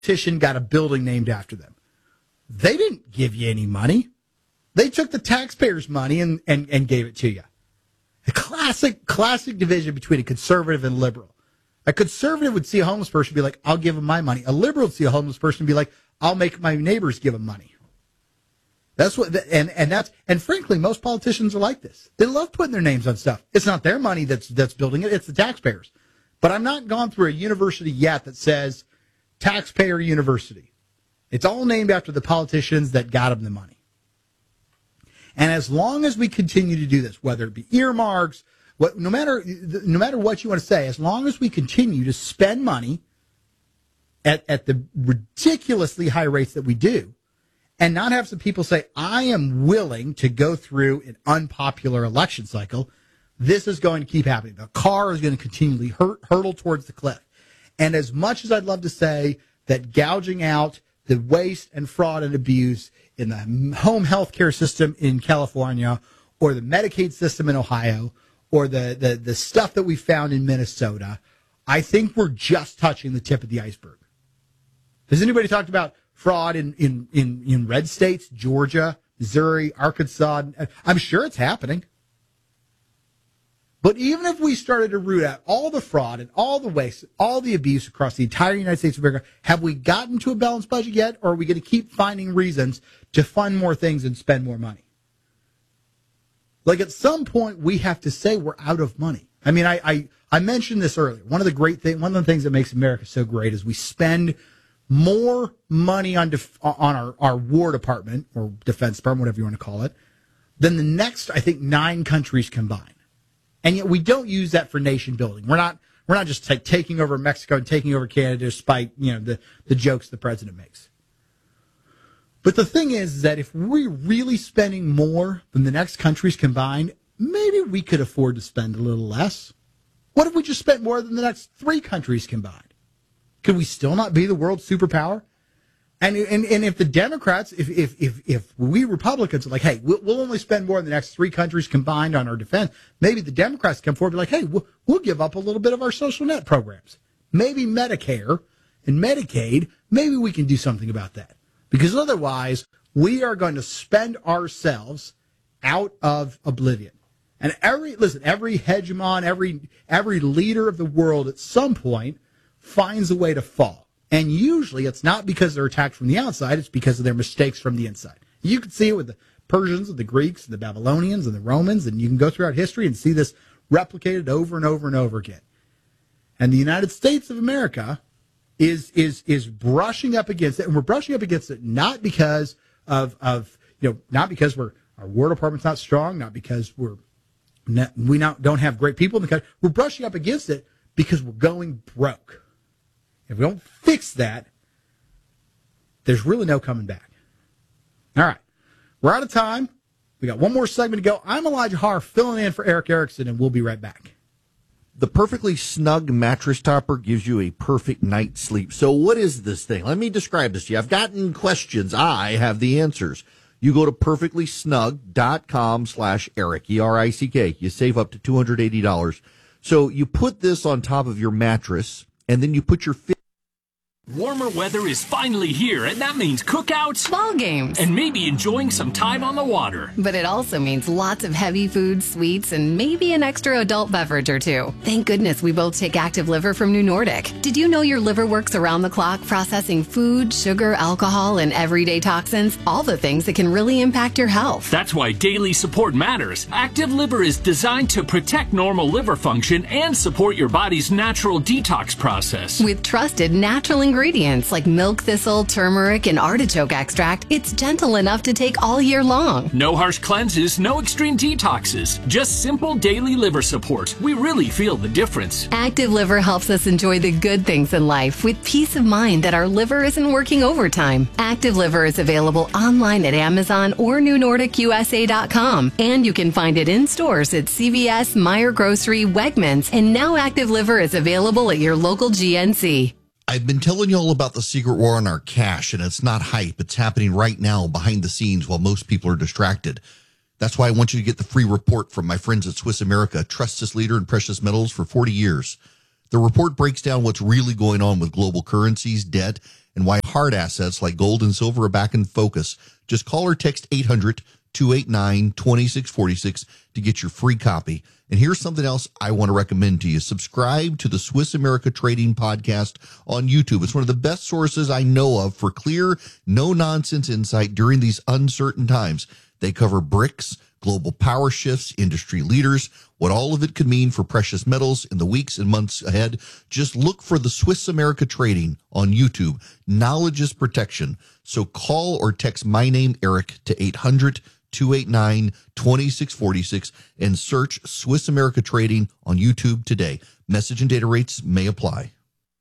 politician got a building named after them. They didn't give you any money. They took the taxpayers' money and gave it to you. A classic division between a conservative and liberal. A conservative would see a homeless person and be like, I'll give them my money. A liberal would see a homeless person and be like, I'll make my neighbors give them money. That's what, and frankly, most politicians are like this. They love putting their names on stuff. It's not their money that's building it. It's the taxpayers. But I'm not gone through a university yet that says taxpayer university. It's all named after the politicians that got them the money. And as long as we continue to do this, whether it be earmarks, no matter what you want to say, as long as we continue to spend money at the ridiculously high rates that we do, and not have some people say, I am willing to go through an unpopular election cycle, this is going to keep happening. The car is going to continually hurtle towards the cliff. And as much as I'd love to say that gouging out the waste and fraud and abuse in the home health care system in California, or the Medicaid system in Ohio, or the stuff that we found in Minnesota, I think we're just touching the tip of the iceberg. Has anybody talked about fraud in red states, Georgia, Missouri, Arkansas? I'm sure it's happening. But even if we started to root out all the fraud and all the waste, all the abuse across the entire United States of America, have we gotten to a balanced budget yet? Or are we going to keep finding reasons to fund more things and spend more money? Like, at some point, we have to say we're out of money. I mean, I mentioned this earlier. One of the things that makes America so great is we spend more money on our War Department or Defense Department, whatever you want to call it, than the next, I think, 9 countries combined. And yet we don't use that for nation building. We're not just taking over Mexico and taking over Canada despite, the jokes the president makes. But the thing is that if we're really spending more than the next countries combined, maybe we could afford to spend a little less. What if we just spent more than the next 3 countries combined? Could we still not be the world superpower? And if the Democrats, if we Republicans are like, hey, we'll only spend more than the next 3 countries combined on our defense, maybe the Democrats come forward and be like, hey, we'll give up a little bit of our social net programs. Maybe Medicare and Medicaid, maybe we can do something about that. Because otherwise, we are going to spend ourselves out of oblivion. And every hegemon, every leader of the world at some point finds a way to fall. And usually it's not because they're attacked from the outside, it's because of their mistakes from the inside. You can see it with the Persians and the Greeks and the Babylonians and the Romans, and you can go throughout history and see this replicated over and over and over again. And the United States of America is brushing up against it, and we're brushing up against it not because not because our War Department's not strong, not because we don't have great people in the country. We're brushing up against it because we're going broke. If we don't fix that, there's really no coming back. All right. We're out of time. We got one more segment to go. I'm Elijah Harr filling in for Eric Erickson, and we'll be right back. The Perfectly Snug mattress topper gives you a perfect night's sleep. So what is this thing? Let me describe this to you. I've gotten questions. I have the answers. You go to perfectlysnug.com/Eric, ERICK. You save up to $280. So you put this on top of your mattress, and then you put your Warmer weather is finally here, and that means cookouts, ball games, and maybe enjoying some time on the water. But it also means lots of heavy food, sweets, and maybe an extra adult beverage or 2. Thank goodness we both take Active Liver from New Nordic. Did you know your liver works around the clock processing food, sugar, alcohol, and everyday toxins? All the things that can really impact your health. That's why daily support matters. Active Liver is designed to protect normal liver function and support your body's natural detox process. With trusted natural ingredients like milk thistle, turmeric, and artichoke extract, it's gentle enough to take all year long. No harsh cleanses, no extreme detoxes, just simple daily liver support. We really feel the difference. Active Liver helps us enjoy the good things in life with peace of mind that our liver isn't working overtime. Active Liver is available online at Amazon or NewNordicUSA.com, and you can find it in stores at CVS, Meijer Grocery, Wegmans, and now Active Liver is available at your local GNC. I've been telling you all about the secret war on our cash, and it's not hype. It's happening right now behind the scenes while most people are distracted. That's why I want you to get the free report from my friends at Swiss America, trusted leader in precious metals for 40 years. The report breaks down what's really going on with global currencies, debt, and why hard assets like gold and silver are back in focus. Just call or text 800-289-2646 to get your free copy. And here's something else I want to recommend to you. Subscribe to the Swiss America Trading Podcast on YouTube. It's one of the best sources I know of for clear, no-nonsense insight during these uncertain times. They cover BRICS, global power shifts, industry leaders, what all of it could mean for precious metals in the weeks and months ahead. Just look for the Swiss America Trading on YouTube. Knowledge is protection. So call or text my name, Eric, to 800-289-2646 and search Swiss America Trading on YouTube today. Message and data rates may apply.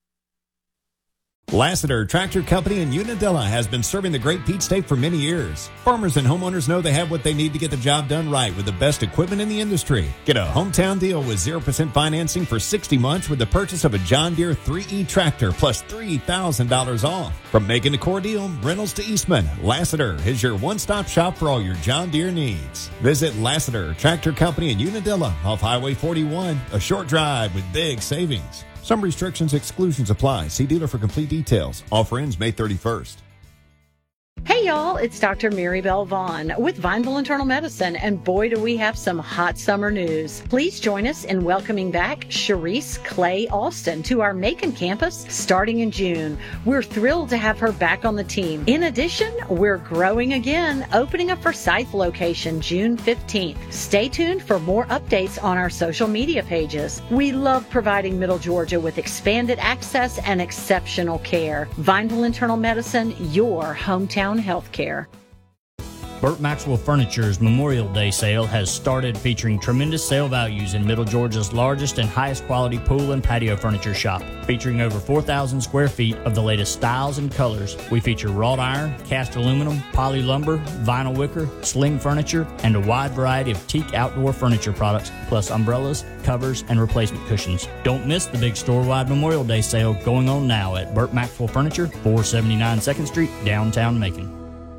Lassiter Tractor Company in Unadilla has been serving the Great Peach State for many years. Farmers and homeowners know they have what they need to get the job done right with the best equipment in the industry. Get a hometown deal with 0% financing for 60 months with the purchase of a John Deere 3E tractor plus $3,000 off. From making the core deal, rentals to Eastman, Lassiter is your one-stop shop for all your John Deere needs. Visit Lassiter Tractor Company in Unadilla off Highway 41, a short drive with big savings. Some restrictions, exclusions apply. See dealer for complete details. Offer ends May 31st. Hey y'all, it's Dr. Maribel Vaughn with Vineville Internal Medicine, and boy do we have some hot summer news. Please join us in welcoming back Sharice Clay Alston to our Macon campus starting in June. We're thrilled to have her back on the team. In addition, we're growing again, opening a Forsyth location June 15th. Stay tuned for more updates on our social media pages. We love providing Middle Georgia with expanded access and exceptional care. Vineville Internal Medicine, your hometown healthcare. Burt Maxwell Furniture's Memorial Day sale has started, featuring tremendous sale values in Middle Georgia's largest and highest quality pool and patio furniture shop. Featuring over 4,000 square feet of the latest styles and colors, we feature wrought iron, cast aluminum, poly lumber, vinyl wicker, sling furniture, and a wide variety of teak outdoor furniture products, plus umbrellas, covers, and replacement cushions. Don't miss the big store-wide Memorial Day sale going on now at Burt Maxwell Furniture, 479 2nd Street, downtown Macon.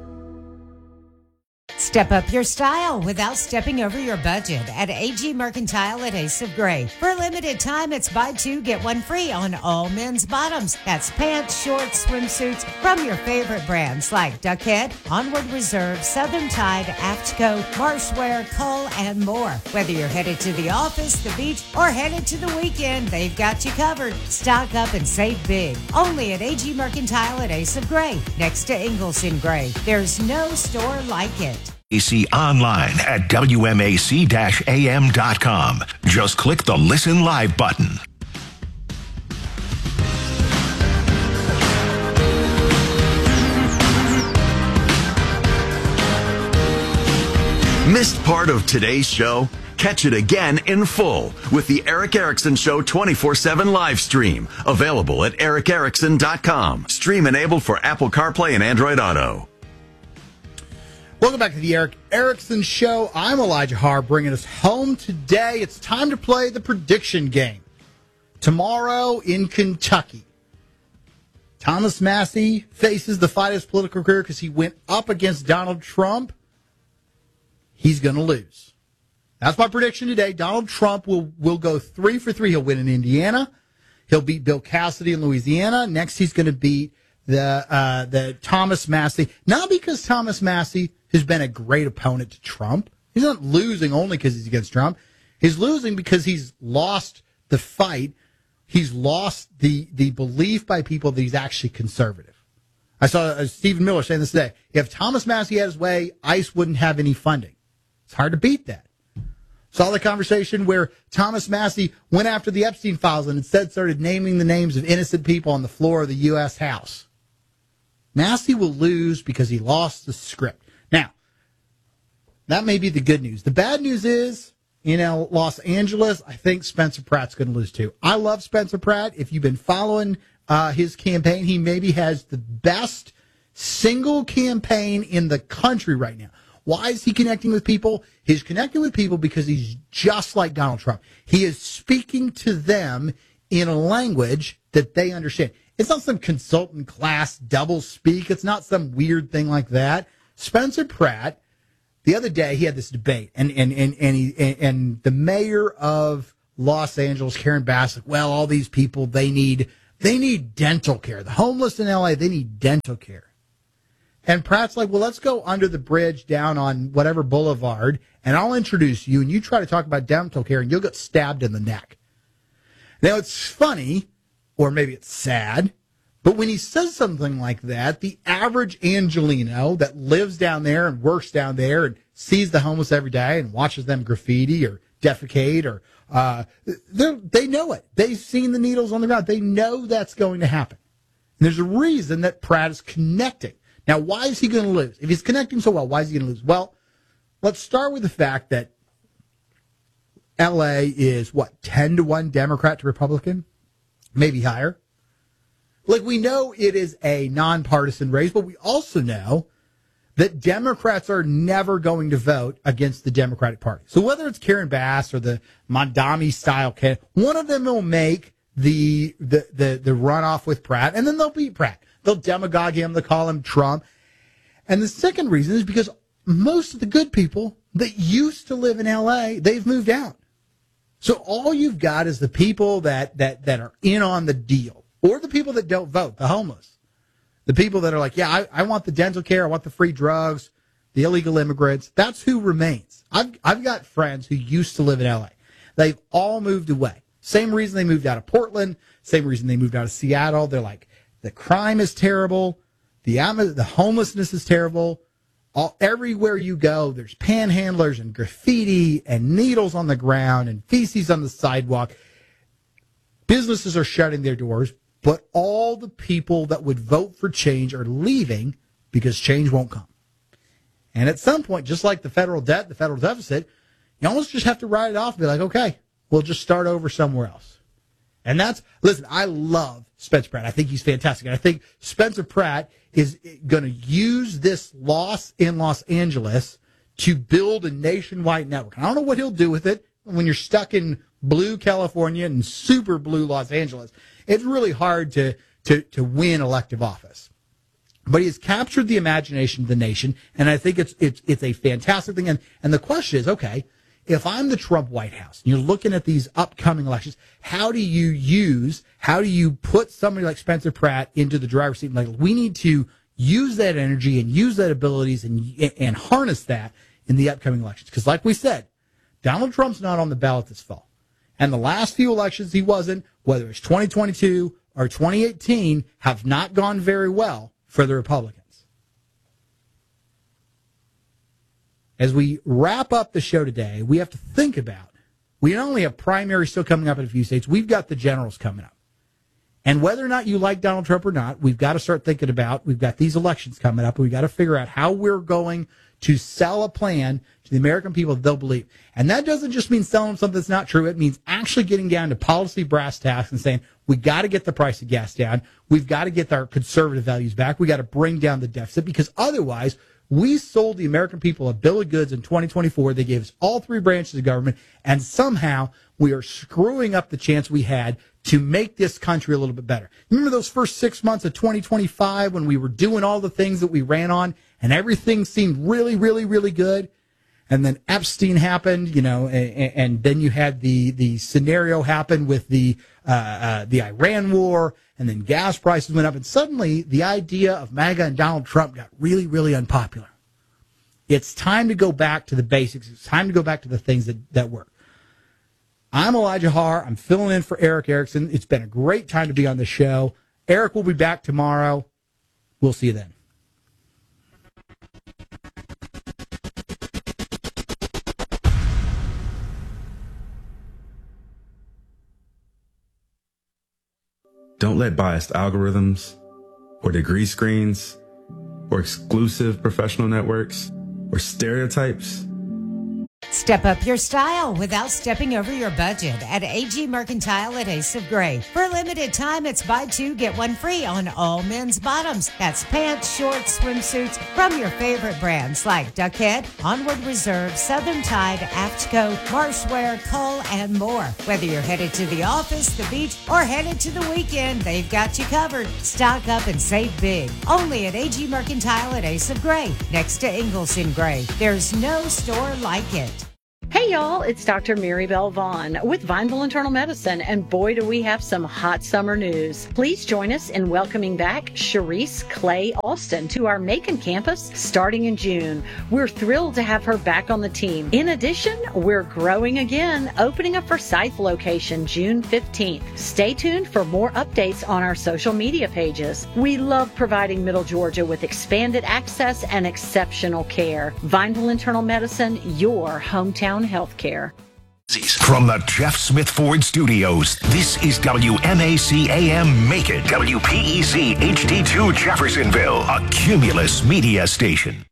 Step up your style without stepping over your budget at AG Mercantile at Ace of Gray. For a limited time, it's buy two, get one free on all men's bottoms. That's pants, shorts, swimsuits from your favorite brands like Duckhead, Onward Reserve, Southern Tide, Aftco, Marshwear, Cull, and more. Whether you're headed to the office, the beach, or headed to the weekend, they've got you covered. Stock up and save big. Only at AG Mercantile at Ace of Gray, next to Ingalls in Gray. There's no store like it. AC online at WMAC-AM.com. Just click the Listen Live button. Missed part of today's show? Catch it again in full with the Eric Erickson Show 24/7 live stream. Available at ericerickson.com. Stream enabled for Apple CarPlay and Android Auto. Welcome back to the Eric Erickson Show. I'm Elijah Harr, bringing us home today. It's time to play the prediction game. Tomorrow in Kentucky, Thomas Massie faces the fight of his political career because he went up against Donald Trump. He's going to lose. That's my prediction today. Donald Trump will go 3 for 3. He'll win in Indiana. He'll beat Bill Cassidy in Louisiana. Next, he's going to beat the Thomas Massie. Not because Thomas Massie has been a great opponent to Trump. He's not losing only because he's against Trump. He's losing because he's lost the fight. He's lost the belief by people that he's actually conservative. I saw Stephen Miller saying this today. If Thomas Massie had his way, ICE wouldn't have any funding. It's hard to beat that. Saw the conversation where Thomas Massie went after the Epstein files and instead started naming the names of innocent people on the floor of the U.S. House. Massie will lose because he lost the script. Now, that may be the good news. The bad news is, Los Angeles, I think Spencer Pratt's going to lose too. I love Spencer Pratt. If you've been following his campaign, he maybe has the best single campaign in the country right now. Why is he connecting with people? He's connecting with people because he's just like Donald Trump. He is speaking to them in a language that they understand. It's not some consultant class double speak. It's not some weird thing like that. Spencer Pratt, the other day he had this debate, and the mayor of Los Angeles, Karen Bass, like, well, all these people, they need dental care. The homeless in LA, they need dental care. And Pratt's like, well, let's go under the bridge down on whatever boulevard, and I'll introduce you, and you try to talk about dental care, and you'll get stabbed in the neck. Now, it's funny, or maybe it's sad, but when he says something like that, the average Angelino that lives down there and works down there and sees the homeless every day and watches them graffiti or defecate, or they know it. They've seen the needles on the ground. They know that's going to happen. And there's a reason that Pratt is connecting. Now, why is he going to lose? If he's connecting so well, why is he going to lose? Well, let's start with the fact that L.A. is, 10-1 Democrat to Republican? Maybe higher. Like, we know it is a nonpartisan race, but we also know that Democrats are never going to vote against the Democratic Party. So whether it's Karen Bass or the Mondami-style candidate, one of them will make the runoff with Pratt, and then they'll beat Pratt. They'll demagogue him. They'll call him Trump. And the second reason is because most of the good people that used to live in L.A., they've moved out. So all you've got is the people that are in on the deal, or the people that don't vote, the homeless. The people that are like, yeah, I want the dental care, I want the free drugs, the illegal immigrants. That's who remains. I've got friends who used to live in L.A. They've all moved away. Same reason they moved out of Portland, same reason they moved out of Seattle. They're like, the crime is terrible. The homelessness is terrible. Everywhere you go, there's panhandlers and graffiti and needles on the ground and feces on the sidewalk. Businesses are shutting their doors, but all the people that would vote for change are leaving because change won't come. And at some point, just like the federal debt, the federal deficit, you almost just have to write it off and be like, okay, we'll just start over somewhere else. And listen, I love Spencer Pratt. I think he's fantastic. And I think Spencer Pratt is going to use this loss in Los Angeles to build a nationwide network. I don't know what he'll do with it when you're stuck in blue California and super blue Los Angeles. It's really hard to win elective office. But he has captured the imagination of the nation, and I think it's a fantastic thing. And the question is, okay, if I'm the Trump White House and you're looking at these upcoming elections, how do you put somebody like Spencer Pratt into the driver's seat? Like, we need to use that energy and use that abilities and harness that in the upcoming elections. Because like we said, Donald Trump's not on the ballot this fall. And the last few elections he wasn't, whether it's 2022 or 2018, have not gone very well for the Republicans. As we wrap up the show today, we have to think about, we not only have primaries still coming up in a few states, we've got the generals coming up. And whether or not you like Donald Trump or not, we've got to start thinking about, we've got these elections coming up, and we've got to figure out how we're going to sell a plan to the American people that they'll believe. And that doesn't just mean selling them something that's not true. It means actually getting down to policy brass tacks and saying, we got to get the price of gas down. We've got to get our conservative values back. We got to bring down the deficit, because otherwise we sold the American people a bill of goods in 2024. They gave us all three branches of government, and somehow we are screwing up the chance we had to make this country a little bit better. Remember those first 6 months of 2025 when we were doing all the things that we ran on and everything seemed really, really, really good? And then Epstein happened, and then you had the scenario happen with the Iran war, and then gas prices went up, and suddenly the idea of MAGA and Donald Trump got really, really unpopular. It's time to go back to the basics. It's time to go back to the things that work. I'm Elijah Haar. I'm filling in for Eric Erickson. It's been a great time to be on the show. Eric will be back tomorrow. We'll see you then. Don't let biased algorithms or degree screens or exclusive professional networks or stereotypes Step up your style without stepping over your budget at AG Mercantile at Ace of Gray. For a limited time, it's buy two, get one free on all men's bottoms. That's pants, shorts, swimsuits from your favorite brands like Duckhead, Onward Reserve, Southern Tide, Aftco, Marshwear, Cull, and more. Whether you're headed to the office, the beach, or headed to the weekend, they've got you covered. Stock up and save big. Only at AG Mercantile at Ace of Gray, next to Ingalls in Gray. There's no store like it. Hey Hey y'all, it's Dr. Maribel Vaughn with Vineville Internal Medicine, and boy do we have some hot summer news. Please join us in welcoming back Cherise Clay Alston to our Macon campus starting in June. We're thrilled to have her back on the team. In addition, we're growing again, opening a Forsyth location June 15th. Stay tuned for more updates on our social media pages. We love providing Middle Georgia with expanded access and exceptional care. Vineville Internal Medicine, your hometown healthcare. From the Jeff Smith Ford Studios, this is WMAC AM Macon, WPEC HD2 Jeffersonville, a Cumulus media station.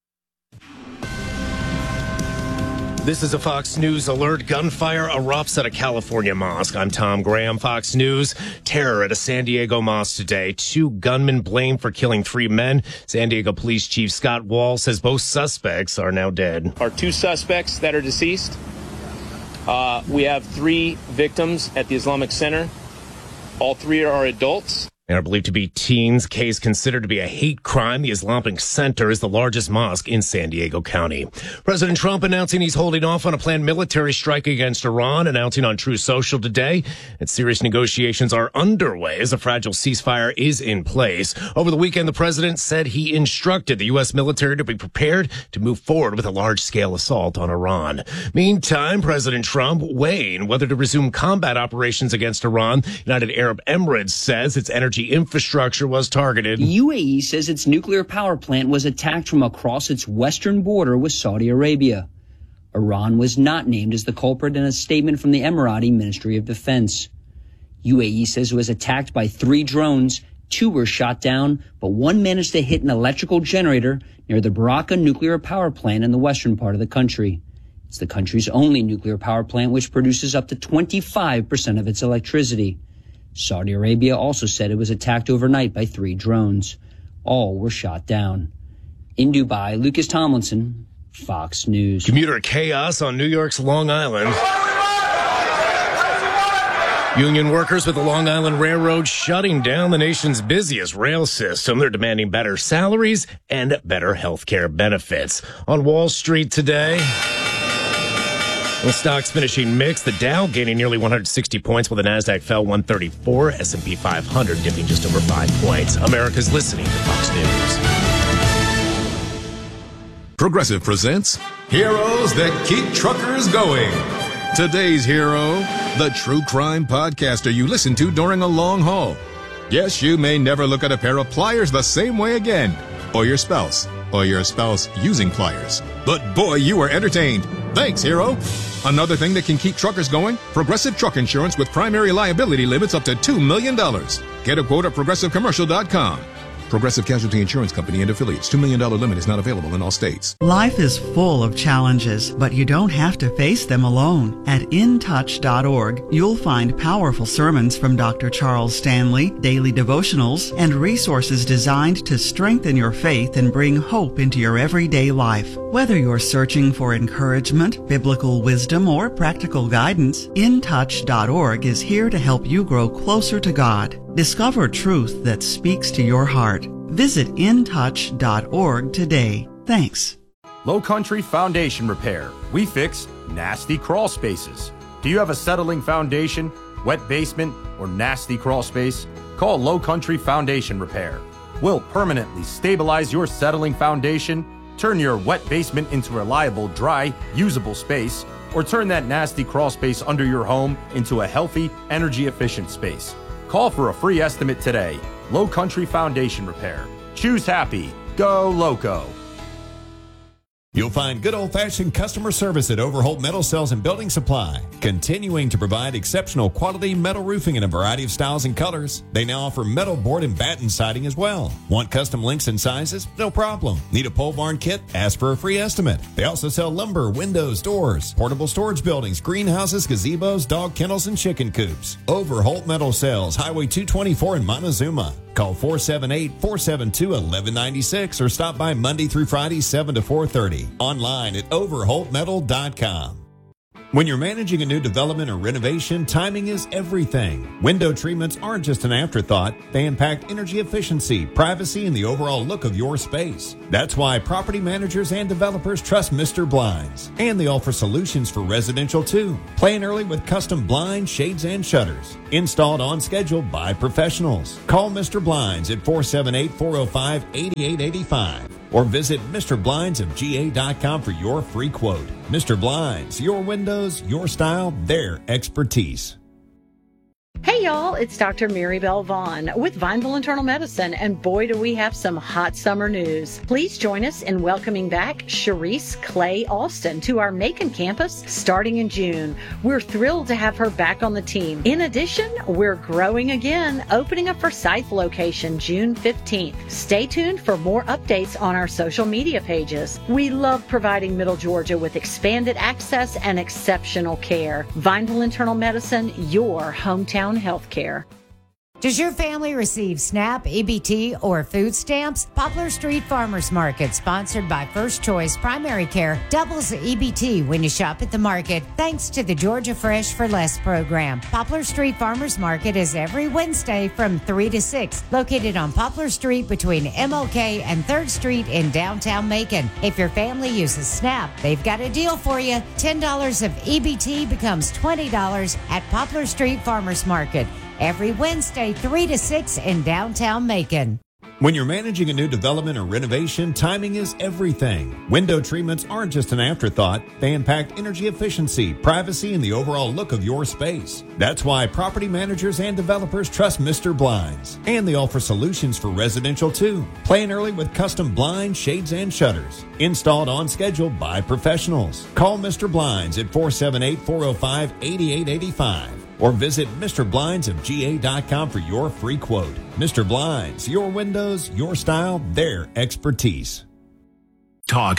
This is a Fox News alert. Gunfire erupts at a California mosque. I'm Tom Graham, Fox News. Terror at a San Diego mosque today. 2 gunmen blamed for killing 3 men. San Diego Police Chief Scott Wall says both suspects are now dead. Our 2 suspects that are deceased. We have 3 victims at the Islamic Center. All 3 are adults. They are believed to be teens. Case considered to be a hate crime. The Islamic Center is the largest mosque in San Diego County. President Trump announcing he's holding off on a planned military strike against Iran, announcing on Truth Social today that serious negotiations are underway as a fragile ceasefire is in place. Over the weekend, the president said he instructed the U.S. military to be prepared to move forward with a large-scale assault on Iran. Meantime, President Trump weighing whether to resume combat operations against Iran. United Arab Emirates says its energy infrastructure was targeted. The UAE says its nuclear power plant was attacked from across its western border with Saudi Arabia. Iran was not named as the culprit in a statement from the Emirati Ministry of Defense. UAE says it was attacked by 3 drones. 2 were shot down, but 1 managed to hit an electrical generator near the Baraka nuclear power plant in the western part of the country. It's the country's only nuclear power plant, which produces up to 25% of its electricity. Saudi Arabia also said it was attacked overnight by 3 drones. All were shot down. In Dubai, Lucas Tomlinson, Fox News. Commuter chaos on New York's Long Island. Union workers with the Long Island Railroad shutting down the nation's busiest rail system. They're demanding better salaries and better health care benefits. On Wall Street today, the stocks finishing mixed. The Dow gaining nearly 160 points, while the Nasdaq fell 134. S&P 500 dipping just over 5 points. America's listening to Fox News. Progressive presents Heroes That Keep Truckers Going. Today's hero, the true crime podcaster you listen to during a long haul. Yes, you may never look at a pair of pliers the same way again, or your spouse using pliers. But boy, you were entertained. Thanks, hero. Another thing that can keep truckers going, Progressive Truck Insurance with primary liability limits up to $2 million. Get a quote at progressivecommercial.com. Progressive Casualty Insurance Company and affiliates. $2 million limit is not available in all states. Life is full of challenges, but you don't have to face them alone. At intouch.org, you'll find powerful sermons from Dr. Charles Stanley, daily devotionals, and resources designed to strengthen your faith and bring hope into your everyday life. Whether you're searching for encouragement, biblical wisdom, or practical guidance, intouch.org is here to help you grow closer to God. Discover truth that speaks to your heart. Visit intouch.org today. Thanks. Low Country Foundation Repair. We fix nasty crawl spaces. Do you have a settling foundation, wet basement, or nasty crawl space? Call Low Country Foundation Repair. We'll permanently stabilize your settling foundation, turn your wet basement into a reliable, dry, usable space, or turn that nasty crawl space under your home into a healthy, energy-efficient space. Call for a free estimate today. Low Country Foundation Repair. Choose happy. Go Loco. You'll find good old-fashioned customer service at Overholt Metal Cells and Building Supply, continuing to provide exceptional quality metal roofing in a variety of styles and colors. They now offer metal board and batten siding as well. Want custom lengths and sizes? No problem. Need a pole barn kit? Ask for a free estimate. They also sell lumber, windows, doors, portable storage buildings, greenhouses, gazebos, dog kennels, and chicken coops. Overholt Metal Cells, Highway 224 in Montezuma. Call 478-472-1196 or stop by Monday through Friday, 7 to 4:30. Online at overholtmetal.com. When you're managing a new development or renovation, timing is everything. Window treatments aren't just an afterthought. They impact energy efficiency, privacy, and the overall look of your space. That's why property managers and developers trust Mr. Blinds. And they offer solutions for residential too. Plan early with custom blinds, shades, and shutters. Installed on schedule by professionals. Call Mr. Blinds at 478-405-8885 or visit MrBlindsofGA.com for your free quote. Mr. Blinds, your windows, your style, their expertise. Hey y'all, it's Dr. Mary Bell Vaughn with Vineville Internal Medicine, and boy do we have some hot summer news. Please join us in welcoming back Sharice Clay Alston to our Macon campus starting in June. We're thrilled to have her back on the team. In addition, we're growing again, opening a Forsyth location June 15th. Stay tuned for more updates on our social media pages. We love providing Middle Georgia with expanded access and exceptional care. Vineville Internal Medicine, your hometown healthcare. Does your family receive SNAP, EBT, or food stamps? Poplar Street Farmers Market, sponsored by First Choice Primary Care, doubles the EBT when you shop at the market, thanks to the Georgia Fresh for Less program. Poplar Street Farmers Market is every Wednesday from 3 to 6, located on Poplar Street between MLK and 3rd Street in downtown Macon. If your family uses SNAP, they've got a deal for you. $10 of EBT becomes $20 at Poplar Street Farmers Market. Every Wednesday, 3 to 6 in downtown Macon. When you're managing a new development or renovation, timing is everything. Window treatments aren't just an afterthought. They impact energy efficiency, privacy, and the overall look of your space. That's why property managers and developers trust Mr. Blinds. And they offer solutions for residential too. Plan early with custom blinds, shades, and shutters. Installed on schedule by professionals. Call Mr. Blinds at 478-405-8885. Or visit MrBlindsofGA.com for your free quote. Mr. Blinds, your windows, your style, their expertise. Talk.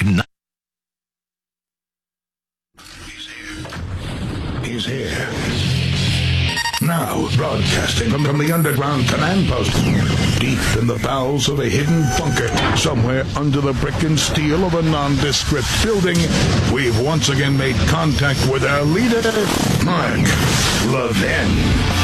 He's here. Now, broadcasting from the underground command post, deep in the bowels of a hidden bunker, somewhere under the brick and steel of a nondescript building, we've once again made contact with our leader, Mark Levin.